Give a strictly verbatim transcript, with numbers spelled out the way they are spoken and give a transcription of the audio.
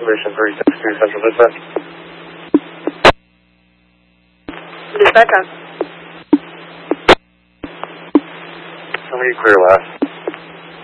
Mission three six two, Central Dispatch. Dispatch on. Tell me clear last.